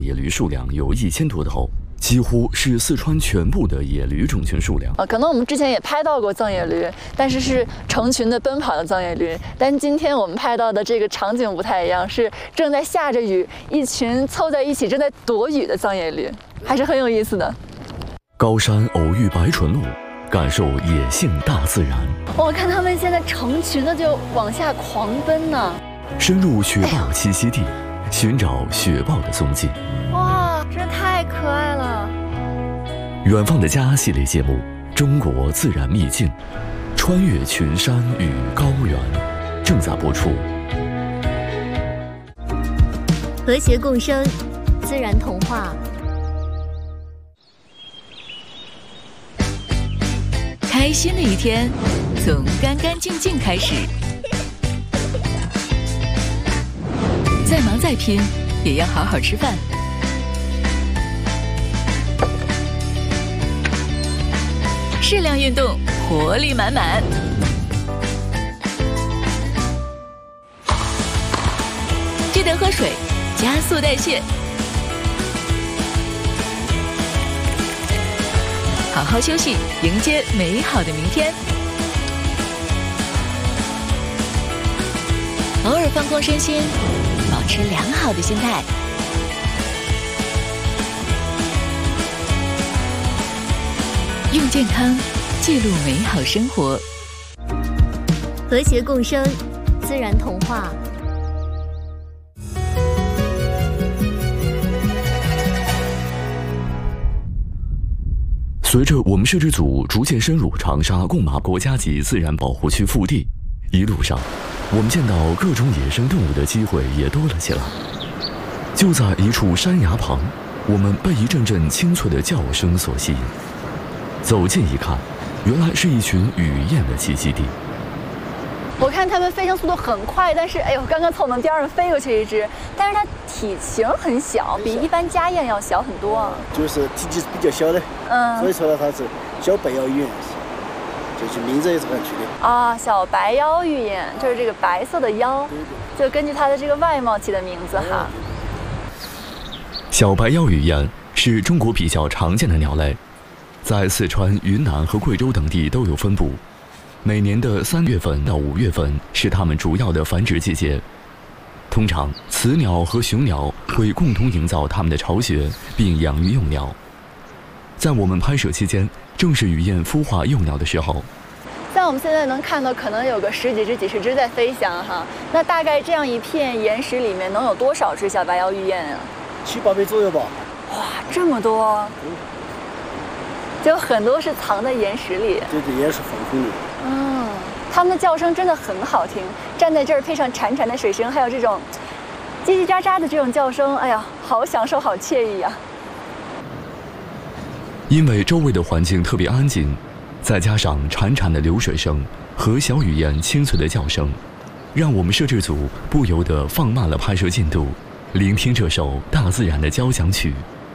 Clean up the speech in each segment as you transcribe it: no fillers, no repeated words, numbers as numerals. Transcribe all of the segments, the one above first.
野驴数量有1000多头，几乎是四川全部的野驴种群数量。 可能我们之前也拍到过藏野驴，但是成群的奔跑的藏野驴。但今天我们拍到的这个场景不太一样，是正在下着雨，一群凑在一起正在躲雨的藏野驴，还是很有意思的。 高山偶遇白纯鹿，感受野性大自然。 我看他们现在成群的就往下狂奔呢。 深入雪豹栖息地，寻找雪豹的踪迹。 哇，真太可爱了！ 远方的家系列节目《中国自然秘境》，穿越群山与高原，正在播出。 和谐共生，自然童话。 开心的一天，从干干净净开始。再忙再拼，也要好好吃饭。适量运动，活力满满。记得喝水，加速代谢。好好休息，迎接美好的明天。偶尔放空身心，保持良好的心态。用健康记录美好生活。 和谐共生，自然童话。 随着我们摄制组逐渐深入长沙贡马国家级自然保护区腹地，一路上我们见到各种野生动物的机会也多了起来。就在一处山崖旁，我们被一阵阵清脆的叫声所吸引。走近一看，原来是一群雨燕的栖息地。 我看它们飞行速度很快，但是哎呦，刚刚从我们边上飞过去一只，但是它体型很小，比一般家燕要小很多。 就是体积是比较小的，所以说呢，它是小白腰雨燕，就是名字也是很取的。 啊，小白腰玉燕就是这个白色的腰，就根据它的这个外貌起的名字哈。 小白腰雨燕是中国比较常见的鸟类，在四川、云南和贵州等地都有分布。每年的3月份到5月份是它们主要的繁殖季节。通常，雌鸟和雄鸟会共同营造它们的巢穴，并养育幼鸟。在我们拍摄期间，正是雨燕孵化幼鸟的时候。 像我们现在能看到，可能有个10几只、几十只在飞翔哈。那大概这样一片岩石里面能有多少只小白腰玉燕啊 ？7、8倍左右吧。 哇，这么多！就很多是藏在岩石里。 对，岩石缝空的。 它们的叫声真的很好听，站在这儿配上潺潺的水声，还有这种叽叽喳喳的这种叫声，哎呀，好享受，好惬意啊！ 因为周围的环境特别安静，再加上潺潺的流水声和小雨燕清脆的叫声，让我们摄制组不由得放慢了拍摄进度，聆听这首大自然的交响曲。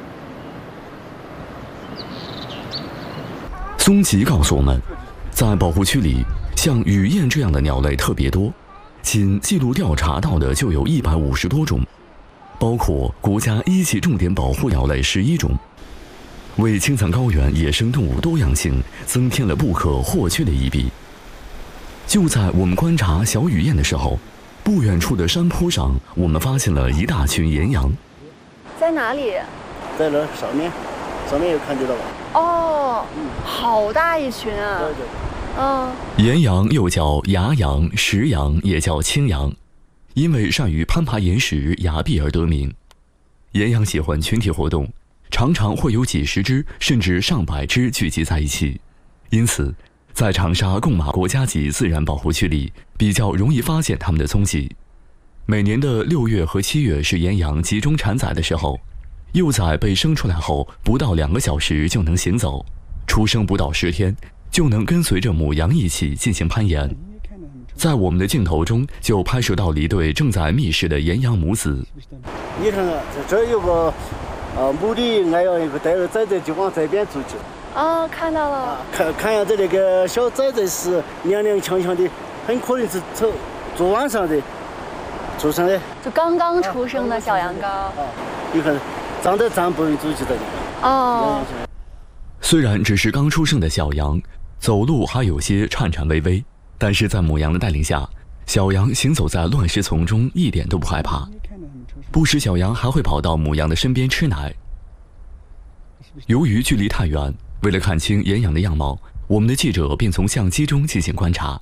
松吉告诉我们，在保护区里，像雨燕这样的鸟类特别多，仅记录调查到的就有150多种，包括国家1级重点保护鸟类11种，为青藏高原野生动物多样性增添了不可或缺的一笔。就在我们观察小雨燕的时候，不远处的山坡上，我们发现了一大群岩羊。 在哪里？ 在那上面有看得到吧？ 哦，好大一群啊！ 对。 岩羊又叫崖羊、石羊，也叫青羊，因为善于攀爬岩石、崖壁而得名。岩羊喜欢群体活动，常常会有几十只甚至上百只聚集在一起，因此在长沙贡马国家级自然保护区里比较容易发现它们的踪迹。每年的6月和7月是岩羊集中产崽的时候，幼崽被生出来后不到2个小时就能行走，出生不到10天就能跟随着母羊一起进行攀岩。在我们的镜头中就拍摄到了一对正在觅食的岩羊母子。 你看看，这有个母的爱要一个带着崽崽就往这边走去。 看到了。 看样子那个小崽崽是踉踉跄跄的，很可能是昨晚上的出生的。 就刚刚出生的小羊羔。 你看， 长得不容易出去的。 哦。 虽然只是刚出生的小羊，走路还有些颤颤巍巍，但是在母羊的带领下，小羊行走在乱石丛中一点都不害怕。不时小羊还会跑到母羊的身边吃奶。由于距离太远，为了看清岩羊的样貌，我们的记者便从相机中进行观察。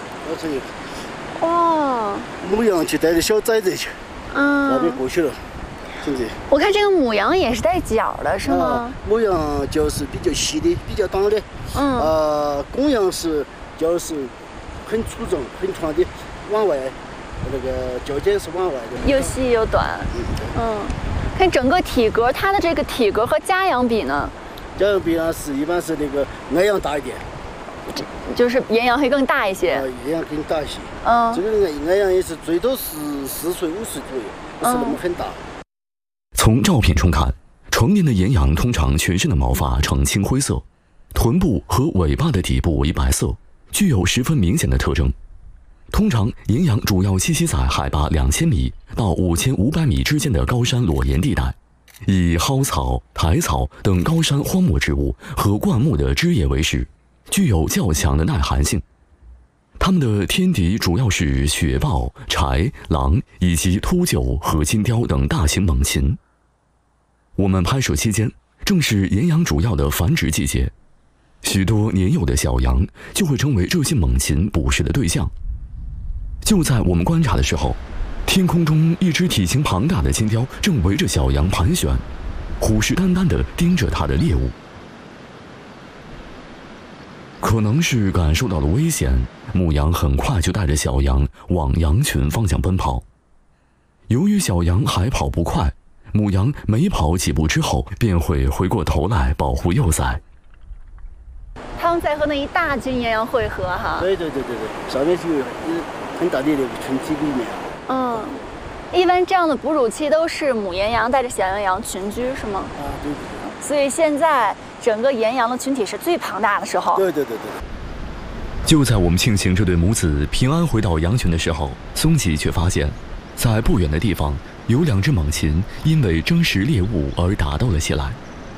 哇！ 母羊去带着小崽子去，那边过去了，是不是？ 我看这个母羊也是带角的，是吗？ 母羊角是比较细的，比较短的。公羊是角是很粗壮、很长的，往外，那个角尖是往外的， 又细又短。看整个体格，它的这个体格和家羊比呢？ 家羊比呢一般是那个矮羊大一点， 就是岩羊会更大一些。 岩羊更大一些。这个矮羊也是最多14岁、5岁左右，不是那么很大。 从照片中看，成年的岩羊通常全身的毛发呈青灰色，臀部和尾巴的底部为白色，具有十分明显的特征。通常，岩羊主要栖息在海拔2000米到5500米之间的高山裸岩地带，以蒿草、苔草等高山荒漠植物和灌木的枝叶为食，具有较强的耐寒性。它们的天敌主要是雪豹、豺狼以及秃鹫和金雕等大型猛禽。我们拍摄期间，正是岩羊主要的繁殖季节，许多年幼的小羊就会成为这些猛禽捕食的对象。就在我们观察的时候，天空中一只体型庞大的金雕正围着小羊盘旋，虎视眈眈地盯着它的猎物。可能是感受到了危险，母羊很快就带着小羊往羊群方向奔跑。由于小羊还跑不快，母羊每跑几步之后便会回过头来保护幼崽。 他们在和那一大群岩羊汇合哈。 对，上面就有很大的那个群体里面。 一般这样的哺乳期都是母岩羊带着小羊羊群居，是吗？ 对。 所以现在整个岩羊的群体是最庞大的时候。 对。 就在我们庆幸这对母子平安回到羊群的时候，松吉却发现，在不远的地方有2只猛禽因为争食猎物而打斗了起来。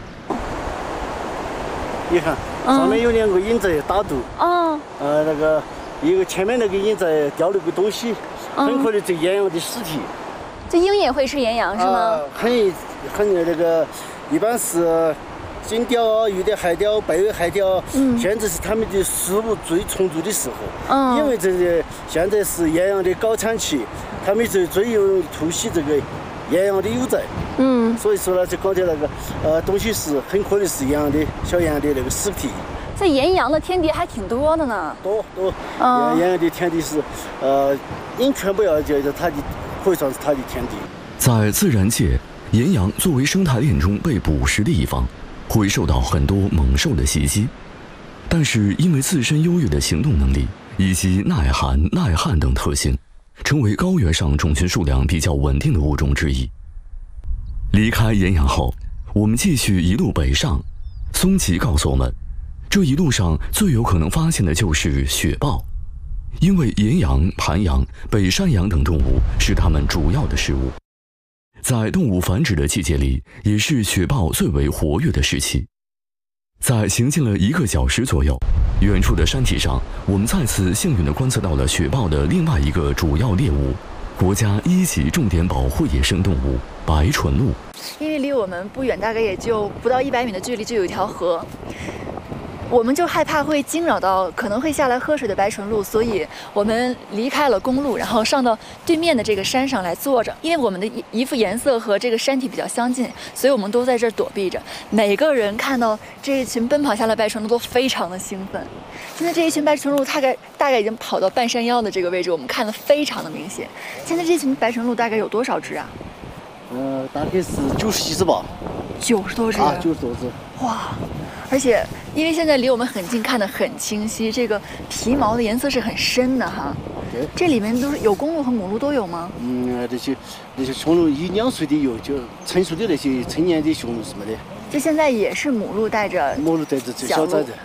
你看，上面有2个鹰在打斗。那个一个前面那个鹰在叼了个东西，很可能这岩羊的尸体。 这鹰也会吃岩羊是吗？ 很那个，一般是金雕、有的海雕、贝尾海雕。现在是它们的食物最充足的时候。因为现在是岩羊的高产期，它们是最容易突袭这个岩羊的幼崽。所以说呢，就刚才那个东西是很可能是小羊的那个尸体。 这岩羊的天敌还挺多的呢。 多。岩羊的天敌是鹰全部要就是它的，可以算是它的天敌。 在自然界，岩羊作为生态链中被捕食的一方，会受到很多猛兽的袭击。但是因为自身优越的行动能力以及耐寒、耐旱等特性，成为高原上种群数量比较稳定的物种之一。离开岩羊后，我们继续一路北上。松吉告诉我们，这一路上最有可能发现的就是雪豹，因为岩羊、盘羊、北山羊等动物是它们主要的食物。在动物繁殖的季节里，也是雪豹最为活跃的时期。在行进了1个小时左右，远处的山体上，我们再次幸运地观测到了雪豹的另外一个主要猎物——国家1级重点保护野生动物白唇鹿。 因为离我们不远，大概也就不到100米的距离就有一条河，我们就害怕会惊扰到可能会下来喝水的白唇鹿，所以我们离开了公路，然后上到对面的这个山上来坐着。因为我们的衣服颜色和这个山体比较相近，所以我们都在这儿躲避着。每个人看到这一群奔跑下来白唇鹿都非常的兴奋。现在这一群白唇鹿大概已经跑到半山腰的这个位置，我们看得非常的明显。现在这群白唇鹿大概有多少只啊？ 大概是90几只吧。 90多只。 90多只。 哇！而且因为现在离我们很近，看得很清晰，这个皮毛的颜色是很深的哈。 对。 这里面都是有公鹿和母鹿都有吗？ 那些雄鹿1、2岁的有，就成熟的那些成年的雄鹿什么的。 这现在也是母鹿带着这小崽子。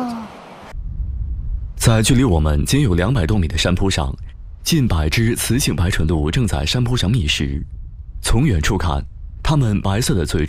在距离我们仅有200多米的山坡上，近100只雌性白唇鹿正在山坡上觅食。从远处看， 它们白色的嘴